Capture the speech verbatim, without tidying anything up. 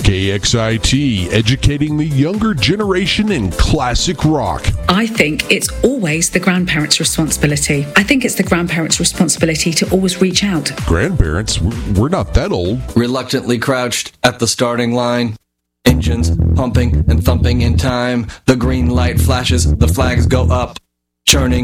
K X I T, educating the younger generation in classic rock. I think it's always the grandparents' responsibility. I think it's the grandparents' responsibility to always reach out. Grandparents? We're not that old. Reluctantly crouched at the starting line. Engines pumping and thumping in time. The green light flashes, the flags go up. Churning